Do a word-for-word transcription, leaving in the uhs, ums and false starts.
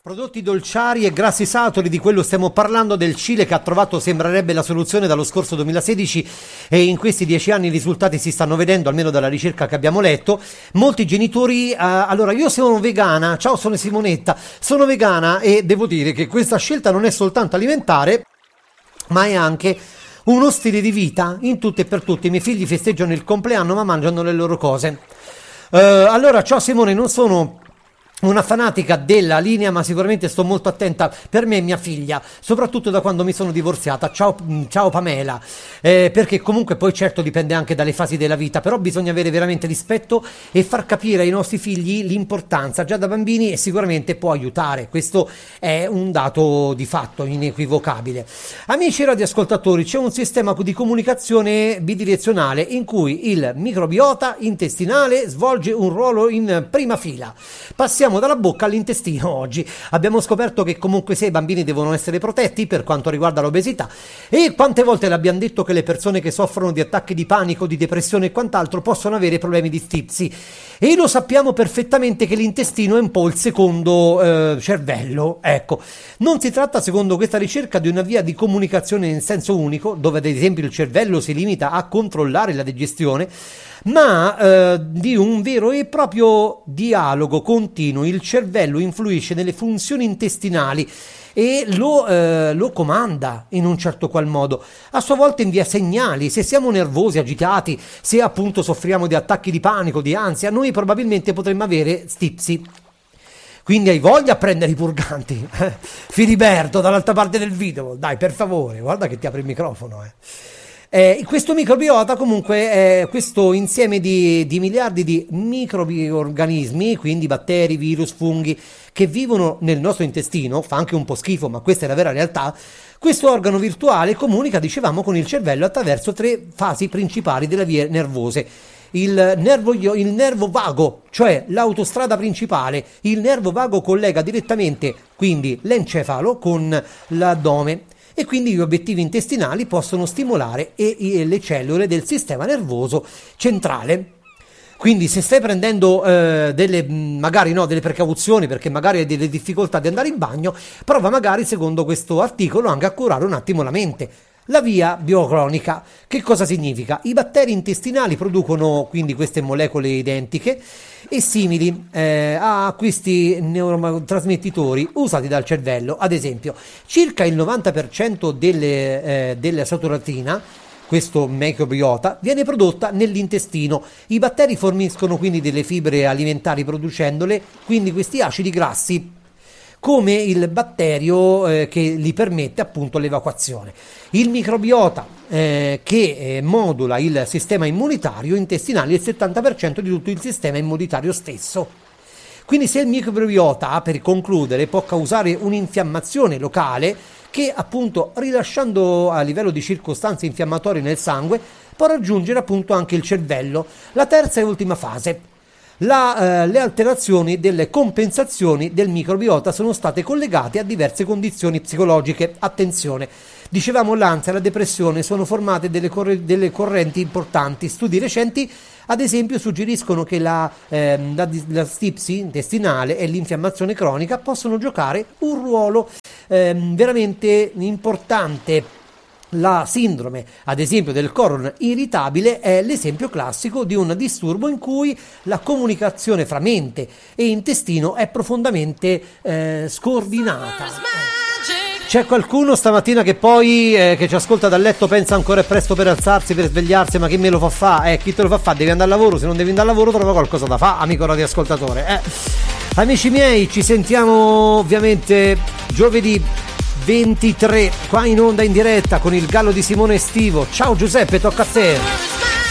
Prodotti dolciari e grassi saturi, di quello stiamo parlando, del Cile che ha trovato, sembrerebbe, la soluzione dallo scorso duemilasedici, e in questi dieci anni i risultati si stanno vedendo, almeno dalla ricerca che abbiamo letto. Molti genitori, eh, allora io sono vegana, ciao, sono Simonetta, sono vegana e devo dire che questa scelta non è soltanto alimentare, ma è anche uno stile di vita in tutto e per tutti. I miei figli festeggiano il compleanno ma mangiano le loro cose. Uh, allora, ciao Simone, non sono una fanatica della linea, ma sicuramente sto molto attenta per me e mia figlia, soprattutto da quando mi sono divorziata. Ciao, ciao Pamela, eh, perché comunque poi certo dipende anche dalle fasi della vita, però bisogna avere veramente rispetto e far capire ai nostri figli l'importanza già da bambini, e sicuramente può aiutare. Questo è un dato di fatto inequivocabile. Amici radioascoltatori, c'è un sistema di comunicazione bidirezionale in cui il microbiota intestinale svolge un ruolo in prima fila. Passiamo dalla bocca all'intestino oggi. Abbiamo scoperto che comunque sia i bambini devono essere protetti per quanto riguarda l'obesità, e quante volte l'abbiamo detto che le persone che soffrono di attacchi di panico, di depressione e quant'altro possono avere problemi di stipsi, e lo sappiamo perfettamente che l'intestino è un po' il secondo eh, cervello. Ecco, non si tratta, secondo questa ricerca, di una via di comunicazione in senso unico, dove ad esempio il cervello si limita a controllare la digestione, ma eh, di un vero e proprio dialogo continuo. Il cervello influisce nelle funzioni intestinali e lo, eh, lo comanda in un certo qual modo, a sua volta invia segnali. Se siamo nervosi, agitati, se appunto soffriamo di attacchi di panico, di ansia, noi probabilmente potremmo avere stipsi. Quindi hai voglia a prendere i purganti? Filiberto dall'altra parte del video, dai, per favore, guarda che ti apre il microfono, eh. Eh, questo microbiota comunque è questo insieme di, di miliardi di microorganismi, quindi batteri, virus, funghi, che vivono nel nostro intestino. Fa anche un po' schifo, ma questa è la vera realtà. Questo organo virtuale comunica, dicevamo, con il cervello attraverso tre fasi principali delle vie nervose. Il nervo, il nervo vago, cioè l'autostrada principale. Il nervo vago collega direttamente quindi l'encefalo con l'addome, e quindi gli obiettivi intestinali possono stimolare e, e le cellule del sistema nervoso centrale. Quindi se stai prendendo eh, delle magari no delle precauzioni, perché magari hai delle difficoltà di andare in bagno, prova magari, secondo questo articolo, anche a curare un attimo la mente. La via biocronica, che cosa significa? I batteri intestinali producono quindi queste molecole identiche e simili eh, a questi neurotrasmettitori usati dal cervello. Ad esempio, circa il novanta per cento delle, eh, della saturatina, questo microbiota, viene prodotta nell'intestino. I batteri forniscono quindi delle fibre alimentari producendole, quindi questi acidi grassi, come il batterio eh, che gli permette appunto l'evacuazione. Il microbiota eh, che eh, modula il sistema immunitario intestinale, il settanta per cento di tutto il sistema immunitario stesso. Quindi se il microbiota, per concludere, può causare un'infiammazione locale che appunto, rilasciando a livello di circostanze infiammatorie nel sangue, può raggiungere appunto anche il cervello. La terza e ultima fase. La, eh, le alterazioni delle compensazioni del microbiota sono state collegate a diverse condizioni psicologiche. Attenzione, dicevamo, l'ansia e la depressione sono formate delle, corre- delle correnti importanti. Studi recenti, ad esempio, suggeriscono che la, eh, la, la stipsi intestinale e l'infiammazione cronica possono giocare un ruolo eh, veramente importante. La sindrome, ad esempio, del colon irritabile è l'esempio classico di un disturbo in cui la comunicazione fra mente e intestino è profondamente eh, scordinata. C'è qualcuno stamattina che poi eh, che ci ascolta dal letto pensa ancora è presto per alzarsi, per svegliarsi, ma chi me lo fa fare? Eh, chi te lo fa fare? Devi andare al lavoro, se non devi andare al lavoro trova qualcosa da fare, amico radioascoltatore. Eh. Amici miei, ci sentiamo ovviamente giovedì ventitré qua in onda in diretta con il gallo di Simone estivo. Ciao Giuseppe, tocca a te.